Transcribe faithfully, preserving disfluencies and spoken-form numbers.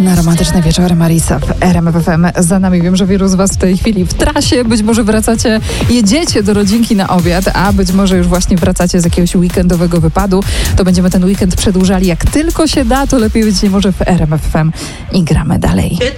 Na romantyczne wieczory Marisa w R M F F M za nami. Wiem, że wielu z was w tej chwili w trasie, być może wracacie, jedziecie do rodzinki na obiad, a być może już właśnie wracacie z jakiegoś weekendowego wypadu. To będziemy ten weekend przedłużali jak tylko się da, to lepiej być nie może w R M F F M i gramy dalej.